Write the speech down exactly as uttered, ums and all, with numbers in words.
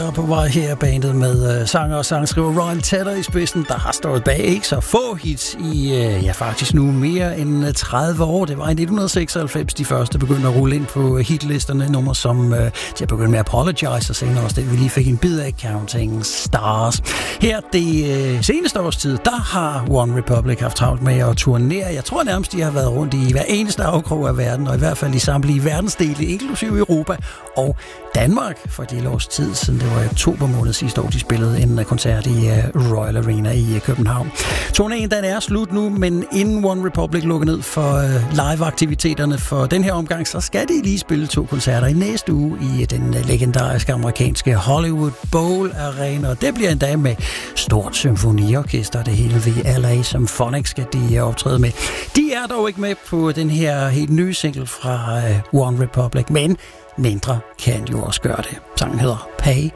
På vej her bandet med uh, sanger og sangskriver Ryan Tedder i spidsen, der har stået bag ikke så få hits i, uh, ja faktisk nu mere end tredive år. Det var i nitten seksoghalvfems de første begyndte at rulle ind på hitlisterne, nummer som uh, de begyndte med Apologize, og senere også den vi lige fik en bid af, Counting Stars. Her det uh, seneste års tid, der har One Republic haft travlt med at turnere. Jeg tror nærmest, de har været rundt i hver eneste afkrog af verden, og i hvert fald i samtlige verdensdele, inklusive Europa og Danmark, for det års tid siden. Det var i oktober måned sidste år, de spillede en koncert i uh, Royal Arena i uh, København. Turnéen den er slut nu, men inden One Republic lukker ned for uh, live-aktiviteterne for den her omgang, så skal de lige spille to koncerter i næste uge i uh, den uh, legendariske amerikanske Hollywood Bowl Arena. Og det bliver en dag med stort symfoniorkester. Det hele ved L A Symphonics skal de uh, optræde med. De er dog ikke med på den her helt nye single fra uh, One Republic, men mindre kan jo også gøre det. Sangen hedder Pay